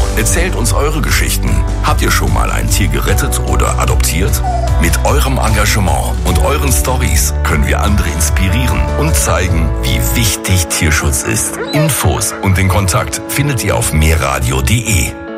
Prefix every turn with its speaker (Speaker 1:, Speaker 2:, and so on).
Speaker 1: Erzählt uns eure Geschichten. Habt ihr schon mal ein Tier gerettet oder adoptiert? Mit eurem Engagement und euren Stories können wir andere inspirieren und zeigen, wie wichtig Tierschutz ist. Infos und den Kontakt findet ihr auf meerradio.de.